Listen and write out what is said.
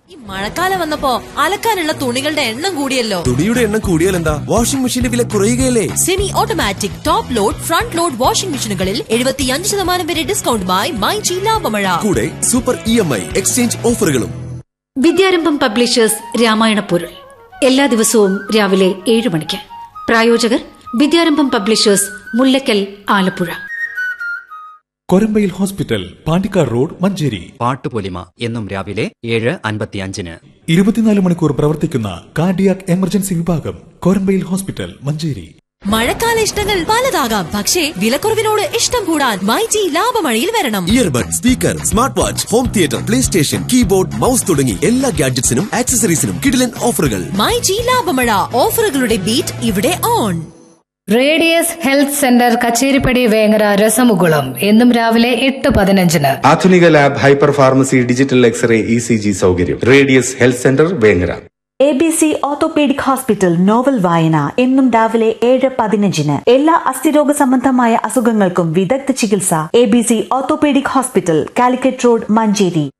ഈ മഴക്കാലം വന്നപ്പോ അലക്കാനുള്ള തുണികളുടെ എണ്ണം കൂടിയല്ലോ. തുണിയുടെ എണ്ണം കൂടിയാൽ എന്താ? വാഷിംഗ് മെഷീന്റെ വില കുറയുകയല്ലേ? Semi automatic top load front load washing മെഷീനുകളിൽ 75% വരെ ഡിസ്കൗണ്ടുമായി മൈജി ലാഭമഴ. കൂടെ സൂപ്പർ EMI എക്സ്ചേഞ്ച് ഓഫറുകളും. വിദ്യാരംഭം പബ്ലിഷേഴ്സ് രാമായണ പൊരുൾ എല്ലാ ദിവസവും രാവിലെ 7 മണിക്ക്. പ്രായോജകർ വിദ്യാരംഭം publishers, Mullakkal, Alappuzha. Korambayil hospital, Pandikkad road, Manjeri. Pattupolima എന്നും രാവിലെ 7:55. 24 മണിക്കൂർ പ്രവർത്തിക്കുന്ന കാർഡിയാക് എമർജൻസി വിഭാഗം. കൊരമ്പയിൽ ഹോസ്പിറ്റൽ, മഞ്ചേരി. മഴക്കാല ഇഷ്ടങ്ങൾ പലതാകാം, പക്ഷേ വിലക്കുറവിനോട് ഇഷ്ടം കൂടാൻ മൈജി ലാഭമഴയിൽ വരണം. Earbud, speaker, smart watch, home theatre, play station, keyboard, mouse തുടങ്ങി എല്ലാ ഗാഡ്ജറ്റ്സിനും ആക്സസറീസിനും കിടിലൻ ഓഫറുകൾ. മൈജി ലാഭമഴ, ഓഫറുകളുടെ ബീറ്റ് ഇവിടെ on. Radius health centre, Kacheripadi, Vengara, രസമുകുളം എന്നും രാവിലെ 8:15. ആധുനിക lab, hyper pharmacy, digital x-ray, ECG സൗകര്യം. Radius health centre, Vengara. ABC orthopaedic hospital novel വായന എന്നും രാവിലെ 7:15. എല്ലാ അസ്ഥിരോഗ സംബന്ധമായ അസുഖങ്ങൾക്കും വിദഗ്ധ ചികിത്സ. ABC orthopaedic hospital, Calicut road, Manjeri.